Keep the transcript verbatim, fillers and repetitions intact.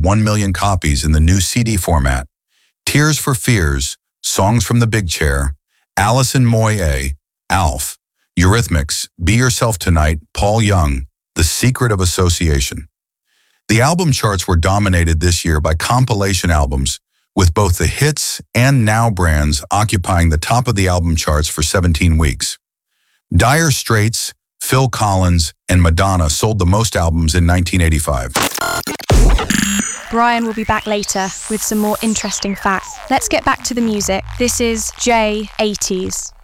one million copies in the new C D format. Tears for Fears, Songs from the Big Chair, Alison Moyet, Alf, Eurythmics, Be Yourself Tonight, Paul Young, The Secret of Association. The album charts were dominated this year by compilation albums, with both the hits and now brands occupying the top of the album charts for seventeen weeks. Dire Straits, Phil Collins, and Madonna sold the most albums in nineteen eighty-five. Brian will be back later with some more interesting facts. Let's get back to the music. This is J eighties.